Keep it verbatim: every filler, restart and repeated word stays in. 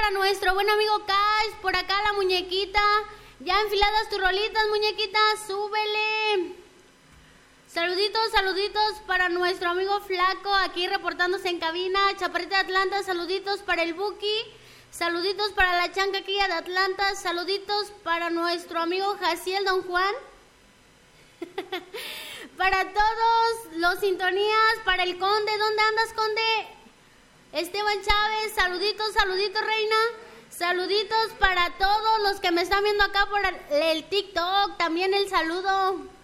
para nuestro buen amigo Cash, por acá la muñequita. Ya enfiladas tus rolitas, muñequita, súbele. Saluditos, saluditos para nuestro amigo Flaco, aquí reportándose en cabina. Chaparrita de Atlanta, saluditos para el Buki. Saluditos para la chancaquilla de Atlanta. Saluditos para nuestro amigo Jaciel Don Juan. Para todos los sintonías, para el Conde. ¿Dónde andas, Conde? Esteban Chávez, saluditos, saluditos, reina. Saluditos para todos los que me están viendo acá por el TikTok. También el saludo.